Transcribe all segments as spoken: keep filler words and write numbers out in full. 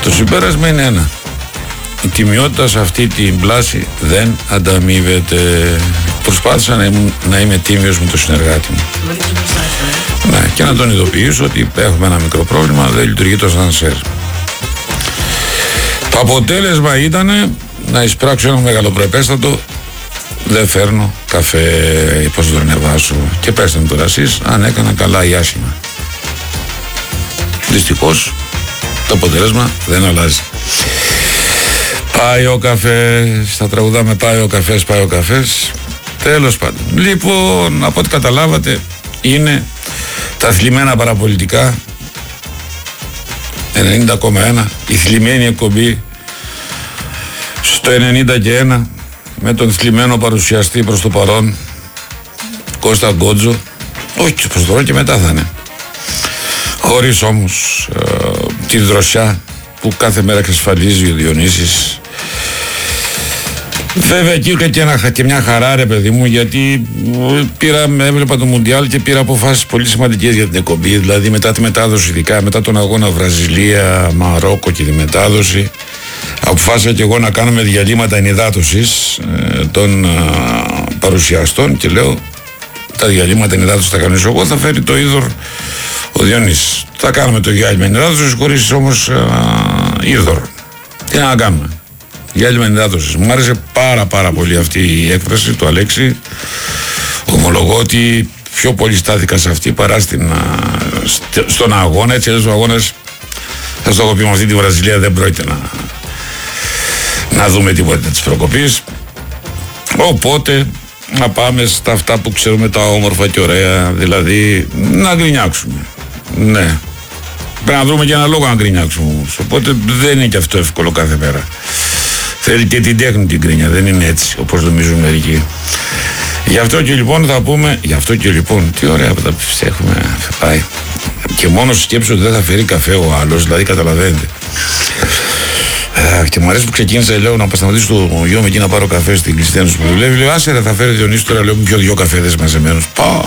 Το συμπέρασμα είναι ένα. Η τιμιότητα σε αυτή την πλάση δεν ανταμείβεται. Προσπάθησα να είμαι, να είμαι τίμιος με τον συνεργάτη μου. Ναι, και να τον ειδοποιήσω ότι έχουμε ένα μικρό πρόβλημα, δεν λειτουργεί το ασανσέρ. Το αποτέλεσμα ήταν να εισπράξω ένα μεγαλοπρεπέστατο. Δεν φέρνω καφέ, πώς το ανεβάσω. Και πέστε μου τώρα εσείς αν έκανα καλά ή άσχημα. Δυστυχώς το αποτέλεσμα δεν αλλάζει. Πάει ο καφές, θα τραγουδάμε πάει ο καφές, πάει ο καφές. Τέλος πάντων. Λοιπόν, από ό,τι καταλάβατε, είναι τα θλιμμένα παραπολιτικά ενενήντα κόμμα ένα, η θλιμμένη εκπομπή στο ενενήντα ένα με τον θλιμμένο παρουσιαστή προς το παρόν Κώστα Γκότζο, όχι προς τώρα και μετά θα είναι, χωρίς όμως ε, τη δροσιά που κάθε μέρα εξασφαλίζει ο Διονύσης. Βέβαια εκεί είχα και, ένα, και μια χαρά ρε παιδί μου, γιατί πήρα, έβλεπα το Μουντιάλ και πήρα αποφάσεις πολύ σημαντικές για την εκπομπή. Δηλαδή μετά τη μετάδοση, ειδικά μετά τον αγώνα Βραζιλία, Μαρόκο και τη μετάδοση, αποφάσισα και εγώ να κάνουμε διαλύματα ενυδάτωσης ε, των ε, παρουσιαστών και λέω τα διαλύματα ενυδάτωσης θα κάνω εγώ, θα φέρει το είδωρ ο Διονύσης. Θα κάνουμε το διάλειμμα ενυδάτωσης χωρίς όμως ε, είδωρ. Τι να κάνουμε. Διάλειμμα ενυδάτωσης. Μου άρεσε πάρα πάρα πολύ αυτή η έκφραση του Αλέξη. Ομολογώ ότι πιο πολύ στάθηκα σε αυτή παρά στην, στον αγώνα. Έτσι ο αγώνας, θα στο έχω πει, με αυτή τη Βραζιλία δεν πρόκειται να, να δούμε τίποτα της προκοπής. Οπότε να πάμε στα αυτά που ξέρουμε τα όμορφα και ωραία, δηλαδή να γκρινιάξουμε. Ναι. Πρέπει να βρούμε και ένα λόγο να γκρινιάξουμε όμως. Οπότε δεν είναι και αυτό εύκολο κάθε μέρα. Θέλει και την τέχνη την κρίνια, δεν είναι έτσι όπως νομίζουν μερικοί. Γι' αυτό και λοιπόν θα πούμε, γι' αυτό και λοιπόν, τι ωραία που τα έχουμε πάει. Και μόνο σκέψου ότι δεν θα φέρει καφέ ο άλλος, δηλαδή καταλαβαίνετε. Και μου αρέσει που ξεκίνησα, λέω, να σταματήσω το γιο μου εκεί να πάρω καφέ στην κλειστένου που δουλεύει. Λέω, άσε ρε, θα φέρει Διονύση τώρα, λέω, μου πιο δυο καφέδες μαζεμένους.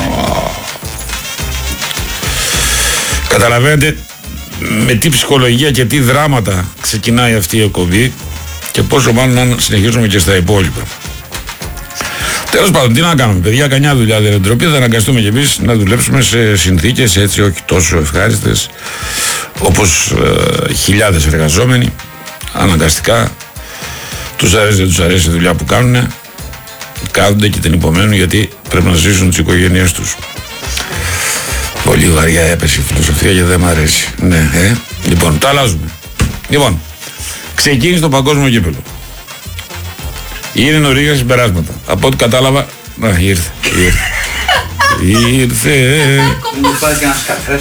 Καταλαβαίνετε με τι ψυχολογία και τι δράματα ξεκινάει αυτή η εκπομπή. Και πόσο μάλλον αν συνεχίσουμε και στα υπόλοιπα. Τέλος πάντων, τι να κάνουμε, παιδιά, κανιά δουλειά δεν είναι ντροπή. Θα αναγκαστούμε κι εμείς να δουλέψουμε σε συνθήκες έτσι όχι τόσο ευχάριστες όπως ε, χιλιάδες εργαζόμενοι. Αναγκαστικά τους αρέσει, δεν τους αρέσει η δουλειά που κάνουν. Κάθονται και την υπομένουν γιατί πρέπει να ζήσουν τις οικογένειές τους. Πολύ βαριά έπεσε η φιλοσοφία και δεν μ' αρέσει. Ναι, ε. Λοιπόν, το αλλάζουμε. Λοιπόν. Ξεκίνησε το παγκόσμιο κύπελλο. Είναι νωρίγα συμπεράσματα. Από ό,τι κατάλαβα. Να, ήρθε. Ήρθε. ήρθε. Μου υπάρχει ένας καφές.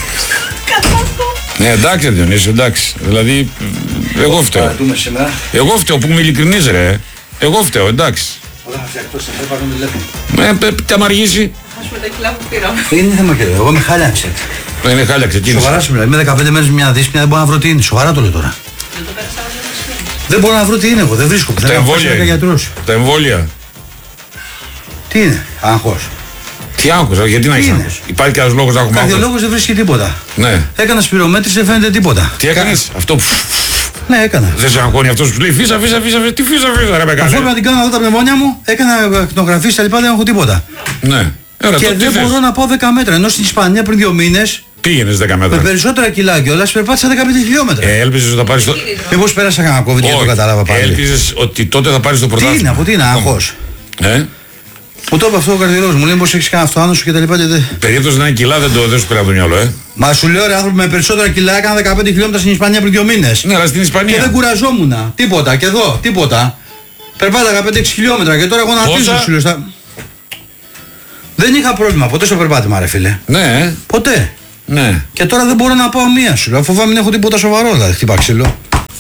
Ναι, εντάξει, Διονύση, εντάξει. Δηλαδή, εγώ φταίω. Εγώ φταίω που είμαι ειλικρινής, ρε. Εγώ φταίω, εντάξει. Όταν θα φτιαχτώ, θα πάρω τηλέφωνο. Ε, τι άμα αργήσει. Ας πούμε τα κιλά που πήραμε. Είναι θέμα και εγώ με χάλιαξε. Δεν είναι χάλια, ξεκίνησε. Σοβαρά σου μιλάω. Είμαι δεκαπέντε μέρες μια δύσπνοια, δεν μπορώ να βρω τι είναι. Σοβαρά το λέω τώρα. Δεν το πέρασα όλο το σπίτι. Δεν μπορώ να βρω τι είναι εγώ, δεν βρίσκω. Τα εμβόλια. Τα εμβόλια. Τι είναι, άγχος. Τι άγχος, γιατί να έχεις άγχος. Υπάρχει κανένας λόγος να έχουμε άγχος. Καρδιολόγος δεν βρίσκει τίποτα. Ναι. Έκανα σπυρομέτρηση, δεν φαίνεται τίποτα. Τι έκανες, αυτό που. Ναι, έκανα. Δεν σε αγχώνει αυτός που σου λέει φύσα, φύσα, φύσα, φύσα, τι φύσα, φύσα, ρε με κάνει. Αφού να την κάνω να δω τα πνευμόνια μου, έκανα ακτινογραφίες και λοιπά, δεν έχω τίποτα. Ναι. Έλα, και το, δεν μπορώ να πάω δέκα μέτρα. Ενώ στην Ισπανία πριν δύο μήνες. Πήγαινες δέκα μέτρα. Με περισσότερα κιλά κιόλας περπάτησα δεκαπέντε χιλιόμετρα. Ε, έλπιζες ότι θα πάρεις το. Μήπως πέρασα κανένα COVID και το κατάλαβα πάλι. Έλπιζες ότι τότε θα πάρεις το πρωτάθλημα. Τι είναι, από τι είναι, άγχος. Ε? Μου το είπε αυτό ο καρδιολόγος μου, λέει πως έχεις κάνει αυτοάνωση σου και τα λοιπά. Περίπτωση να είναι κιλά δεν, το, δεν σου πέρα από το μυαλό, ε. Μα σου λέω ρε άνθρωποι με περισσότερα κιλά έκανα δεκαπέντε χιλιόμετρα στην Ισπανία πριν δύο μήνες. Ναι, αλλά στην Ισπανία. Και δεν κουραζόμουν. Τίποτα, και εδώ, τίποτα. Περπάταγα πέντε έξι χιλιόμετρα και τώρα εγώ να αφήσω σου λέω. Στα... Δεν είχα πρόβλημα ποτέ στο περπάτημα, ρε φίλε. Ναι. Ποτέ. Ναι. Και τώρα δεν μπορώ να πάω μία σου λέω. Φοβάμαι μην έχω τίποτα σοβαρό, δηλαδή χτυπά ξύλο.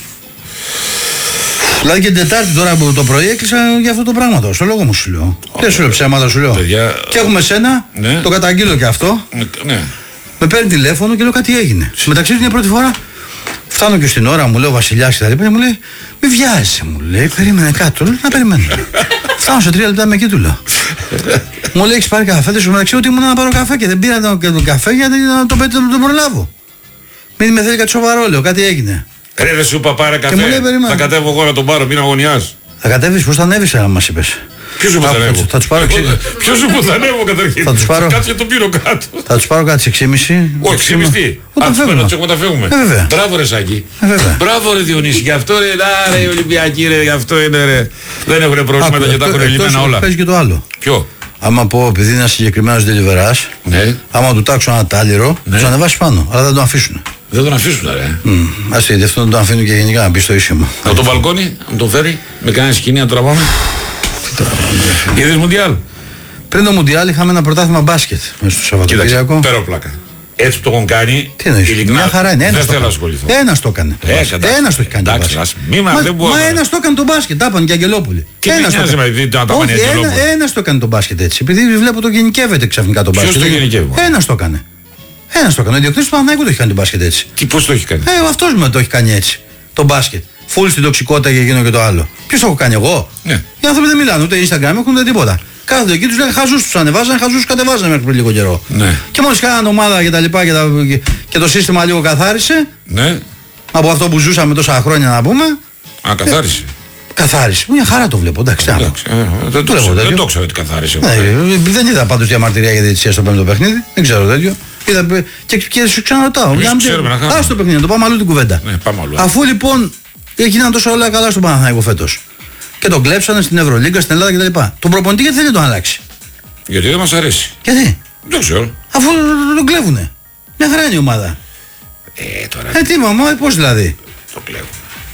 Δηλαδή και την Τετάρτη τώρα που το πρωί έκλεισα για αυτό το πράγμα τώρα. Στο λόγο μου σου λέω. Δεν σου λέω ψέματα, σου λέω. Παιδιά... Και έχουμε σένα, ναι. Το καταγγείλω και αυτό. Ναι. Με παίρνει τηλέφωνο και λέω κάτι έγινε. Μεταξύ του μια πρώτη φορά φτάνω και στην ώρα μου, λέω Βασιλιάς και τα λοιπά. Μου λέει μη βιάζεσαι, μου λέει. Περίμενε κάτω. Λέω να περιμένω. Φτάνω σε τρία λεπτά με εκεί του λέω. Μου λέει έχεις πάρει καφέ. Δεν σου μεταξύ ότι ήμουν να πάρω καφέ και δεν πήρα τον, τον καφέ γιατί να το, το, το, το προλάβω. Μην με θέλει κάτι σοβαρό, λέω. Κάτι έγινε. Ρε, δεν σου είπα πάρε καφέ. μου λέει, περίμενε. Θα κατέβω εγώ να τον πάρω, μην αγωνιάς. Θα κατέβεις, πώς θα ανέβεις, αν μας είπες. Ποιος σου που θα ανέβω. Θα τους πάρω εξή- Ποιος σου που θα ανέβω καταρχήν. Θα τους πάρω- Κάτσε και τον πήρω κάτω. Θα τους πάρω κάτι στις έξι και μισή. Όχι, ξεμιστεί. Όταν Α, φεύγουμε. να τους έχουμε τα φεύγουμε. Ε, βέβαια. Μπράβο ρε Σάκη. Ε, βέβαια. Μπράβο ρε Διονύση. Γι' αυτό ρε, να, ρε οι Ολυμπιακοί ρε, γι' αυτό είναι ρε. Δεν έχουν προβλήματα και τα έχουν λυμμένα όλα. Παίζει και το άλλο. Ποιο? Άμα πω, επειδή είναι ένα συγκεκριμένο deliverás, Ναι. άμα του τάξω ένα τάλιρο, Ναι. του ανεβάσει πάνω. Αλλά δεν τον αφήσουν. Δεν τον αφήσουν ρε. Ας γιατί αυτό δεν τον αφήνουν και γενικά να μπει στο ίσιο μου. Από το μπαλκόνι, να τον φέρει, με κανένα σκηνή να τραβάμε. Είδες Μουντιάλ. Πριν το Μουντιάλ είχαμε ένα πρωτάθλημα μπάσκετ μέσα στο Κοίταξε, Σαββατοκύριακο. πέρα πλάκα. Έτσι που το έχουν κάνει. Τι εννοείς, ειλικρινά, μια χαρά είναι. Ένας Δεν το θέλω να έκανε. ασχοληθώ. Ένας το έκανε. Ε, εντάξει. Ένας το έχει κάνει το Εντάξει, μπάσκετ. ας- μη μα- δεν μπορώ Μα να- ένας το έκανε το μπάσκετ, τα είπαν και Αγγελόπουλοι. Τι με Ένας το νοιάζει έκανε. με δείτε να τα πάνε Όχι, Αγγελόπουλοι. ένα, ένας το έκανε το μπάσκετ έτσι. Επειδή βλέπω το γενικεύεται ξαφνικά το Ποιος μπάσκετ. το γενικεύει, μωρέ? Ένας το έκανε. Ένας το έκανε. Ο ιδιοκτήτης του Παναθηναϊκού το έχει κάνει το μπάσκετ έτσι. Τι, πώς το έχει κάνει. Ε, αυτός με το έχει κάνει έτσι. Το μπάσκετ. Φουλ στην τοξικότητα και εκείνο και το άλλο. Ποιος το έχω κάνει εγώ. Ναι. Οι άνθρωποι δεν μιλάνε ούτε Instagram, έχουν ούτε τίποτα. Κάθονται εκεί, τους λένε χαζούς, τους ανεβάζανε, χαζούς κατεβάζανε μέχρι πριν λίγο καιρό. Ναι. Και μόλις κάνανε ομάδα και τα λοιπά και, τα, και, και το σύστημα λίγο καθάρισε, Ναι. από αυτό που ζούσαμε τόσα χρόνια να πούμε, Α, καθάρισε. καθάρισε. Μια χαρά το βλέπω, εντάξει. τι να πω. Εντάξει, ε, Δεν το Βλέπω ξέρω, τέτοιο. δεν το ξέρω ότι καθάρισε. Ναι, ε, δεν είδα πάντως διαμαρτυρία για διαιτησία στο πέμπτο παιχνίδι, δεν ξέρω τέτοιο. Είδα, ε, και, και σου ξαναρωτάω. Εμείς μιλάμε ξέρουμε και- να κάνουμε. Ας το παιχνίδι, να το πάμε αλλού την κουβέντα. Ναι, πάμε αλλού. Αφού λοιπόν έγιναν τόσο όλα καλά στον Παναθηναϊκό φέτος και τον κλέψανε στην Ευρωλίγκα, στην Ελλάδα κτλ. Τον προπονητή γιατί δεν τον αλλάξει. Γιατί δεν μας αρέσει. Γιατί, Δεν ξέρω. αφού τον κλέβουνε. Μια χαρά είναι η ομάδα. Ε, τώρα Ε, τι μαμά, πώς δηλαδή. το κλέβω.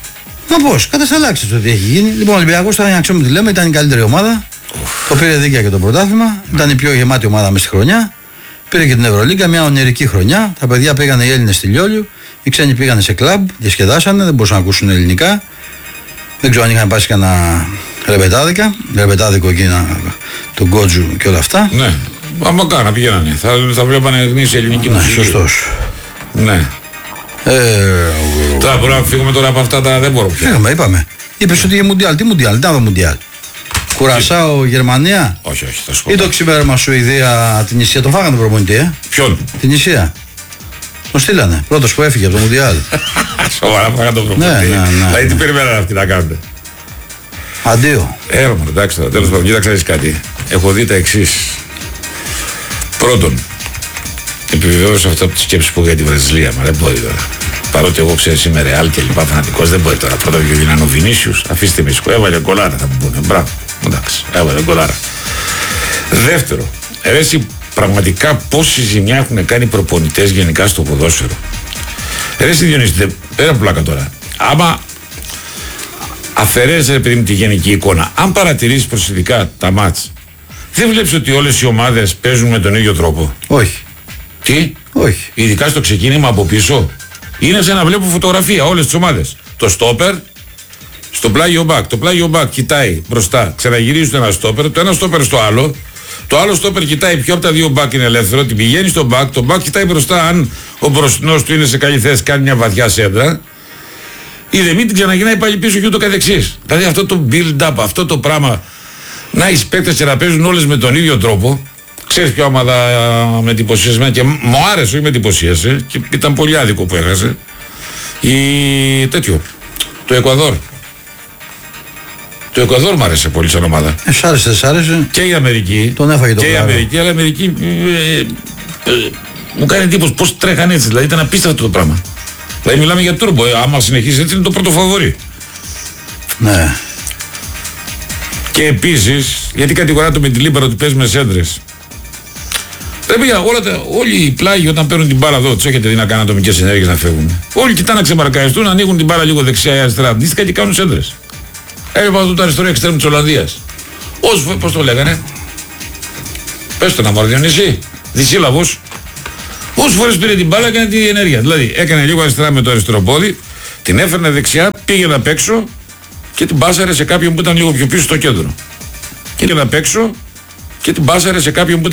Μα πώς, κατασταλάξει το τι έχει γίνει. Λοιπόν, ο Ολυμπιακός τώρα, για να ξέρουμε τι λέμε, ήταν η καλύτερη ομάδα. Το πήρε δίκαια και το πρωτάθλημα. Ήταν η πιο γεμάτη ομάδα μες στη χρονιά. Πήρε και την Ευρωλίγκα, μια ονειρική χρονιά. Τα παιδιά πήγανε οι Έλληνες στη Λιόλιου. Οι ξένοι πήγανε σε κλαμπ, διασκεδάσανε, δεν μπορούσαν να ακούσουν ελληνικά. Δεν ξέρω αν είχαν πάει κανένα ρεμπετάδικα. Ρεμπετάδικο εκεί, να- τον Γκότζου και όλα αυτά. Ναι. Άμα κάνα πηγαίνανε. Θα, θα βλέπανε γνήσι ελληνική Ναι, μουσική. σωστός. Ναι. Ε, Τώρα μπορούμε να φύγουμε τώρα από αυτά τα δεν μπορώ πια. φύγαμε, είπαμε. Είπες ότι για Μουντιάλ. Τι Μουντιάλ, τι άλλο Μουντιάλ. Κουρασάο, Γερμανία. Όχι, όχι, θα σου πω. Ή το ξημέρωμα Σουηδία, την Ισία. Τον φάγανε τον προπονητή, ε. Ποιον. Την Ισία. Τον στείλανε. Πρώτος που έφυγε από το Μουντιάλ. Σοβαρά θα το προπονητή. Ναι, ναι, ναι. Δηλαδή τι περιμένανε αυτοί να κάνουν. Αντίο. Έρμα, εντάξει τώρα, τέλος πάντων, κοίταξε να δεις κάτι. Έχω δει τα εξής. Πρώτον, επιβεβαίωσα αυτά από τις σκέψεις που είχα για τη Βραζιλία. Μα δεν μπορεί τώρα. Παρότι εγώ ξέρεις είμαι ρεάλ και λοιπά φανατικός, δεν μπορεί τώρα. Πρώτα και γίνανε ο Βινίσιους, αφήστε με ήσυχο. Έβαλε γκολάρα θα μου πούνε. Μπράβο. Εντάξει, έβαλε γκολάρα. Δεύτερο, ρε εσύ πραγματικά πόση ζημιά έχουν κάνει οι προπονητές γενικά στο ποδόσφαιρο. Ρε εσύ Διονύση, δεν- πέρα από πλάκα τώρα. Άμα αφαιρέσει ρε παιδί μου τη γενική εικόνα, αν παρατηρήσεις προσεκτικά τα μάτς, δεν βλέπεις ότι όλες οι ομάδες παίζουν με τον ίδιο τρόπο. Όχι. Τι? Όχι. Ειδικά στο ξεκίνημα από πίσω. Είναι σαν να βλέπω φωτογραφία όλες τις ομάδες. Το στόπερ, στο πλάγιο μπακ. Το πλάγιο μπακ κοιτάει μπροστά, ξαναγυρίζει το ένα στόπερ, το ένα στόπερ στο άλλο. Το άλλο στόπερ κοιτάει ποιο από τα δύο μπακ είναι ελεύθερο, την πηγαίνει στο μπακ. Το μπακ κοιτάει μπροστά, αν ο μπροστινός του είναι σε καλή θέση, κάνει μια βαθιά σέντρα. Είδε μην την ξαναγυρνάει πάλι πίσω και ούτω καθεξής. Δηλαδή αυτό το build-up, αυτό το πράγμα, να έχει παίκτες και να παίζουν όλες με τον ίδιο τρόπο. Ξέρεις ποια ομάδα α, με εντυπωσίασε και μου άρεσε, όχι με εντυπωσίασε και ήταν πολύ άδικο που έχασε. Η τέτοιο, το Εκουαδόρ. Το Εκουαδόρ μου άρεσε πολύ σαν ομάδα. Ε, σ' άρεσε, σ' άρεσε. Και η Αμερική. Τον έφαγε το Και η πλάρο. Αμερική, αλλά η Αμερική ε, ε, ε, μου κάνει εντύπωση πώς τρέχανε έτσι. Δηλαδή ήταν απίστευτο το πράγμα. Δηλαδή μιλάμε για τούρμπο. Ε, άμα συνεχίσει έτσι είναι το πρώτο φαβορί. Ναι. Και επίσης, γιατί κατηγοράτε με τη Λίμπαρο ότι παίζει με σέντρες. Πρέπει για όλα τα, όλοι οι πλάγοι όταν παίρνουν την μπάλα εδώ, τους έχετε δει να κάνουν ατομικές ενέργειες να φεύγουν. Όλοι κοιτάνε να ξεμαρκαριστούν, να ανοίγουν την μπάλα λίγο δεξιά ή αριστερά. Αντίστοιχα και κάνουν σέντρες. Έβλεπα αυτό το αριστερό εξτρέμ της Ολλανδίας. Όσο, πώς το λέγανε. Πες το να μου Διονύση. Δυσύλλαβος. Όσες φορές πήρε την μπάλα έκανε την ενέργεια. Δηλαδή έκανε λίγο αριστερά με το αριστερό πόδι, την έφερνε δεξιά, πήγε απ' έξω και την πάσαρε σε κάποιον που ήταν λίγο πιο πίσω στο κέντρο. Και πήγε απ' έξω και την πάσαρε σε κάποιον που